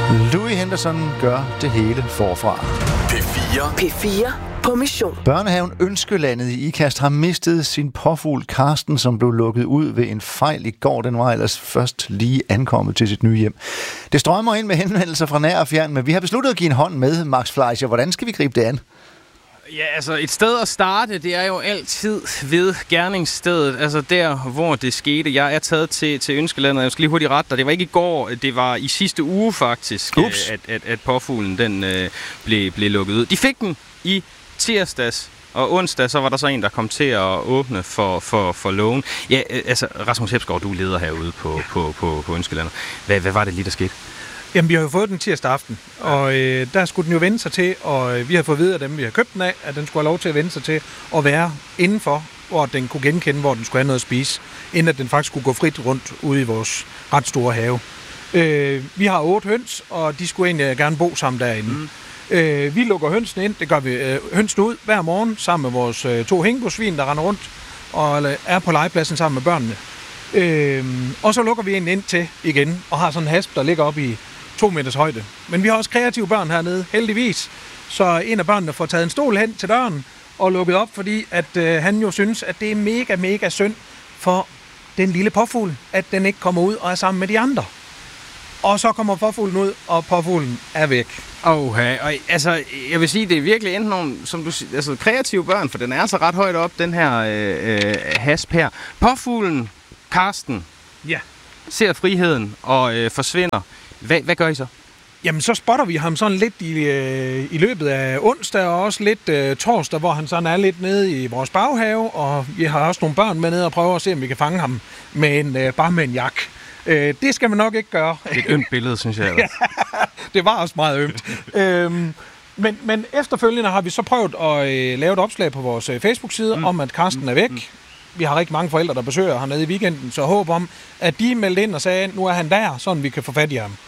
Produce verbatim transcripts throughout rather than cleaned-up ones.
Louis Henderson gør det hele forfra. P fire. P fire på mission. Børnehaven Ønskelandet i Ikast har mistet sin påfugl Karsten, som blev lukket ud ved en fejl i går. Den var ellers først lige ankommet til sit nye hjem. Det strømmer ind med henvendelser fra nær og fjern, men vi har besluttet at give en hånd med, Max Fleischer. Hvordan skal vi gribe det an? Ja, altså et sted at starte, det er jo altid ved gerningsstedet, altså der, hvor det skete. Jeg er taget til, til Ønskelandet, jeg skal lige hurtigt rette dig. Det var ikke i går, det var i sidste uge faktisk, at, at, at påfuglen den, øh, blev, blev lukket ud. De fik den i tirsdags, og onsdag så var der så en, der kom til at åbne for, for, for lågen. Ja, altså Rasmus Hepsgaard, du er leder herude på, på, på, på Ønskelandet. Hvad, hvad var det lige, der skete? Jamen, vi har jo fået den tirsdag aften, og øh, der skulle den jo vende sig til, og øh, vi har fået videre af dem, vi har købt den af, at den skulle have lov til at vende sig til at være indenfor, hvor den kunne genkende, hvor den skulle have noget at spise, inden at den faktisk skulle gå frit rundt ude i vores ret store have. Øh, vi har otte høns, og de skulle egentlig gerne bo sammen derinde. Mm. Øh, vi lukker hønsene ind, det gør vi øh, hønsene ud hver morgen, sammen med vores øh, to hængebosvin, der render rundt og er på legepladsen sammen med børnene. Øh, og så lukker vi en ind til igen, og har sådan en hasp, der ligger op i to meters højde. Men vi har også kreative børn hernede, heldigvis. Så en af børnene får taget en stol hen til døren og lukket op, fordi at øh, han jo synes, at det er mega, mega synd for den lille påfugl, at den ikke kommer ud og er sammen med de andre. Og så kommer påfuglen ud, og påfuglen er væk. Okay, og altså, jeg vil sige, det er virkelig enten nogle, som du siger, altså kreative børn, for den er altså ret højt op, den her øh, øh, hasp her. Påfuglen, Karsten, ja, ser friheden og øh, forsvinder. Hvad, hvad gør I så? Jamen, så spotter vi ham sådan lidt i, øh, i løbet af onsdag, og også lidt øh, torsdag, hvor han sådan er lidt nede i vores baghave, og vi har også nogle børn med nede og prøver at se, om vi kan fange ham med en, øh, bare med en jak. Øh, det skal man nok ikke gøre. Det er et ømt billede, synes jeg. Ja, det var også meget ømt. øhm, men, men efterfølgende har vi så prøvet at øh, lave et opslag på vores øh, Facebook-side mm. om, at Karsten er væk. Mm. Vi har rigtig mange forældre, der besøger ham nede i weekenden, så håb om, at de meldte ind og sagde, nu er han der, sådan vi kan få fat i ham.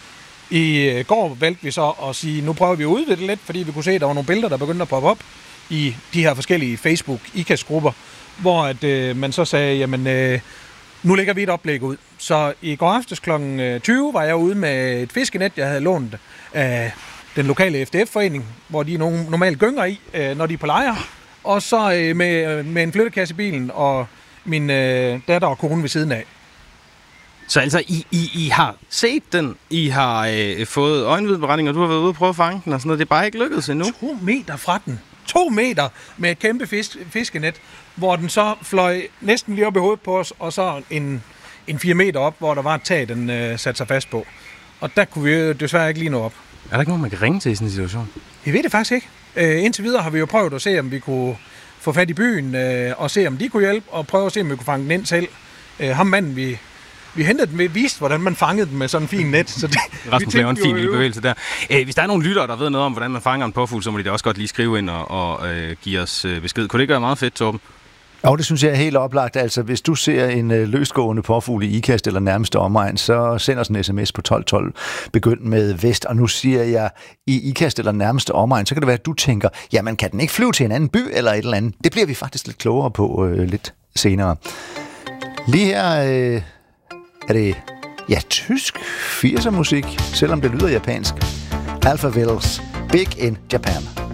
I går valgte vi så at sige, nu prøver vi at udvide det lidt, fordi vi kunne se, at der var nogle billeder, der begyndte at poppe op i de her forskellige Facebook-I K A S-grupper, hvor at, øh, man så sagde, jamen, øh, nu lægger vi et oplæg ud. Så i går aftes klokken tyve var jeg ude med et fiskenet, jeg havde lånt af den lokale F D F-forening, hvor de normalt gynger i, øh, når de er på lejre. Og så øh, med, med en flyttekasse i bilen, og min øh, datter og kone ved siden af. Så altså, I, I, I har set den, I har øh, fået øjenvidneberetninger, du har været ude og prøve at fange den og sådan noget, det er bare ikke lykkedes endnu. To meter fra den. To meter med et kæmpe fisk, fiskenet, hvor den så fløj næsten lige op i hovedet på os, og så en, en fire meter op, hvor der var et tag, den øh, satte sig fast på. Og der kunne vi jo desværre ikke lige nå op. Er der ikke nogen, man kan ringe til i sådan en situation? Jeg ved det faktisk ikke. Øh, indtil videre har vi jo prøvet at se, om vi kunne få fat i byen, øh, og se, om de kunne hjælpe, og prøve at se, om vi kunne fange den ind selv. Øh, ham manden, vi, vi hentede den med, viste, hvordan man fangede den med sådan en fin net. Så det, Rasmus laver en fin lille bevægelse der. Øh, hvis der er nogle lyttere, der ved noget om, hvordan man fanger en påfugl, så må de da også godt lige skrive ind og, og øh, give os øh, besked. Kunne det ikke være meget fedt, Torben? Jo, det synes jeg er helt oplagt. Altså, hvis du ser en øh, løsgående påfugl i Ikast eller nærmeste omegn, så send os en sms på tolv tolv. Begynd med vest, og nu siger jeg i Ikast eller nærmeste omegn, så kan det være, at du tænker, jamen kan den ikke flyve til en anden by eller et eller andet? Det bliver vi faktisk lidt klogere på øh, lidt senere. Lige her øh, er det, ja, tysk firser musik, selvom det lyder japansk. Alphavilles, Big in Japan.